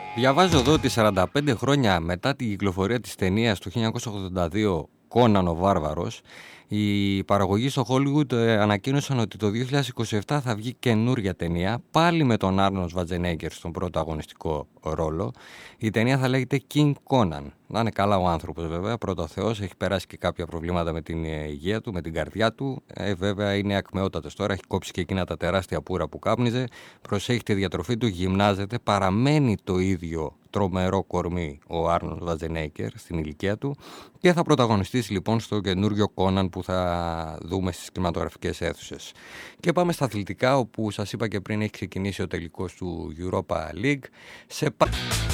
Διαβάζω εδώ ότι 45 χρόνια μετά την κυκλοφορία της ταινίας το 1982 «Κόναν ο Βάρβαρος», οι παραγωγοί στο Hollywood ανακοίνωσαν ότι το 2027 θα βγει καινούρια ταινία, πάλι με τον Άρνολντ Σβατζενέγκερ στον πρώτο αγωνιστικό ρόλο. Η ταινία θα λέγεται King Conan. Να είναι καλά ο άνθρωπος βέβαια, πρώτο Θεός, έχει περάσει και κάποια προβλήματα με την υγεία του, με την καρδιά του. Βέβαια είναι ακμεότατος τώρα, έχει κόψει και εκείνα τα τεράστια πουρα που κάπνιζε. Προσέχει τη διατροφή του, γυμνάζεται, παραμένει το ίδιο τρομερό κορμί ο Άρνολντ Σβατζενέγκερ στην ηλικία του και θα πρωταγωνιστήσει λοιπόν στο καινούριο Κόναν που θα δούμε στις κινηματογραφικές αίθουσες. Και πάμε στα αθλητικά, όπου σας είπα και πριν έχει ξεκινήσει ο τελικός του Europa League.